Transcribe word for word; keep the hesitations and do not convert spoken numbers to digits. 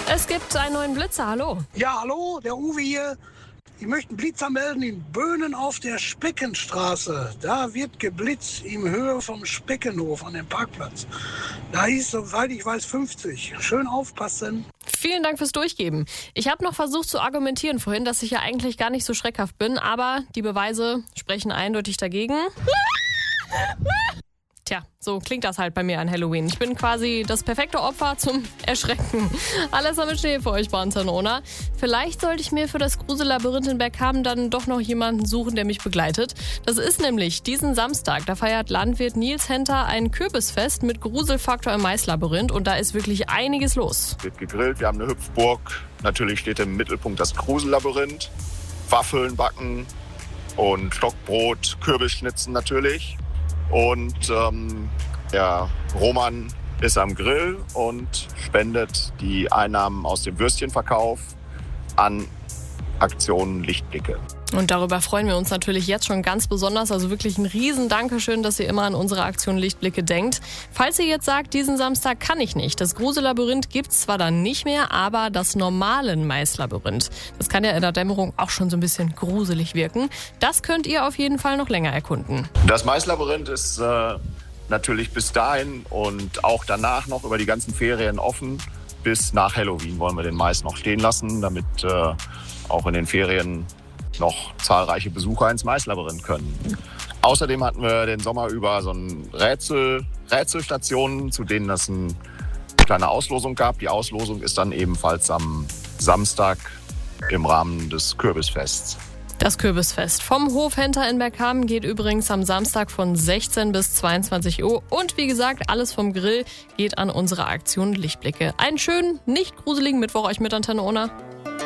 Es gibt einen neuen Blitzer, hallo. Ja, hallo, der Uwe hier. Ich möchte einen Blitzer melden in Böhnen auf der Speckenstraße. Da wird geblitzt in Höhe vom Speckenhof an dem Parkplatz. Da hieß, soweit ich weiß, fünfzig. Schön aufpassen. Vielen Dank fürs Durchgeben. Ich habe noch versucht zu argumentieren vorhin, dass ich ja eigentlich gar nicht so schreckhaft bin, aber die Beweise sprechen eindeutig dagegen. Tja, so klingt das halt bei mir an Halloween. Ich bin quasi das perfekte Opfer zum Erschrecken. Alles am Schnee für euch bei Antenne Ona. Vielleicht sollte ich mir für das Grusellabyrinth in Bergkamen dann doch noch jemanden suchen, der mich begleitet. Das ist nämlich diesen Samstag. Da feiert Landwirt Nils Henter ein Kürbisfest mit Gruselfaktor im Maislabyrinth und da ist wirklich einiges los. Wird gegrillt, wir haben eine Hüpfburg. Natürlich steht im Mittelpunkt das Grusellabyrinth. Waffeln backen und Stockbrot, Kürbisschnitzen natürlich. Und ähm, ja, Roman ist am Grill und spendet die Einnahmen aus dem Würstchenverkauf an Aktion Lichtblicke. Und darüber freuen wir uns natürlich jetzt schon ganz besonders. Also wirklich ein riesen Dankeschön, dass ihr immer an unsere Aktion Lichtblicke denkt. Falls ihr jetzt sagt, diesen Samstag kann ich nicht. Das Grusellabyrinth gibt's zwar dann nicht mehr, aber das normale Maislabyrinth. Das kann ja in der Dämmerung auch schon so ein bisschen gruselig wirken. Das könnt ihr auf jeden Fall noch länger erkunden. Das Maislabyrinth ist äh, natürlich bis dahin und auch danach noch über die ganzen Ferien offen. Bis nach Halloween wollen wir den Mais noch stehen lassen, damit äh, auch in den Ferien noch zahlreiche Besucher ins Maislabyrinth können. Außerdem hatten wir den Sommer über so ein Rätsel, Rätselstationen, zu denen es eine kleine Auslosung gab. Die Auslosung ist dann ebenfalls am Samstag im Rahmen des Kürbisfests. Das Kürbisfest vom Hof Henter in Bergkamen geht übrigens am Samstag von sechzehn bis zweiundzwanzig Uhr. Und wie gesagt, alles vom Grill geht an unsere Aktion Lichtblicke. Einen schönen, nicht gruseligen Mittwoch euch mit Antenne Ona.